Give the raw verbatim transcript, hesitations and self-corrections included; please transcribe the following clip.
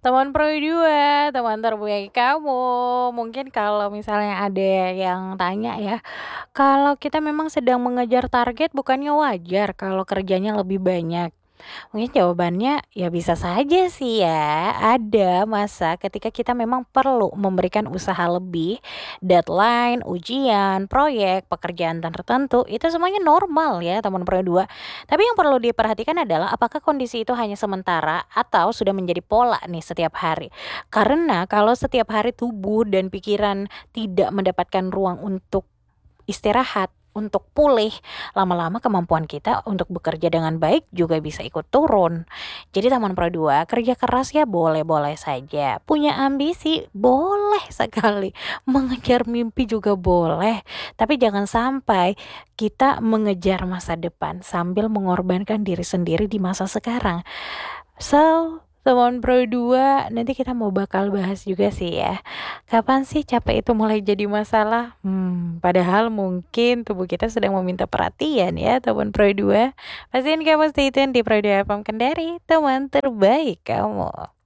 Teman Pro dua, teman terbaik kamu. Mungkin kalau misalnya ada yang tanya ya, kalau kita memang sedang mengejar target bukannya wajar kalau kerjanya lebih banyak? Mungkin jawabannya ya bisa saja sih ya. Ada masa ketika kita memang perlu memberikan usaha lebih, deadline, ujian, proyek, pekerjaan tertentu, itu semuanya normal ya teman Pro dua. Tapi yang perlu diperhatikan adalah apakah kondisi itu hanya sementara atau sudah menjadi pola nih setiap hari. Karena kalau setiap hari tubuh dan pikiran tidak mendapatkan ruang untuk istirahat, untuk pulih, lama-lama kemampuan kita untuk bekerja dengan baik juga bisa ikut turun. Jadi teman Pro dua, kerja keras ya boleh-boleh saja. Punya ambisi boleh sekali. Mengejar mimpi juga boleh. Tapi jangan sampai kita mengejar masa depan sambil mengorbankan diri sendiri di masa sekarang. So, teman Pro dua, nanti kita mau bakal bahas juga sih ya. Kapan sih capek itu mulai jadi masalah? Hmm, padahal mungkin tubuh kita sedang meminta perhatian ya, teman Pro dua. Pastiin kamu stay tune di Pro dua F M Kendari, teman terbaik kamu.